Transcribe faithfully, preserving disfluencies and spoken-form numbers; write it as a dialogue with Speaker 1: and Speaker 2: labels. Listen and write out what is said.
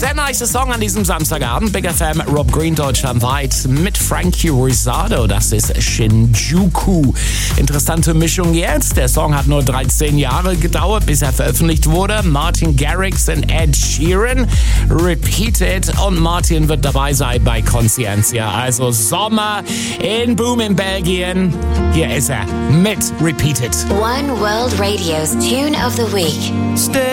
Speaker 1: Sehr nice Song an diesem Samstagabend. Big F M, Rob Green deutschlandweit mit Frankie Rizardo. Das ist Shinjuku. Interessante Mischung jetzt. Der Song hat nur dreizehn Jahre gedauert, bis er veröffentlicht wurde. Martin Garrix und Ed Sheeran. Repeated. Und Martin wird dabei sein bei Conscientia. Also Sommer in Boom in Belgien. Hier ist er mit Repeated.
Speaker 2: One World Radio's Tune of the Week.
Speaker 1: Stay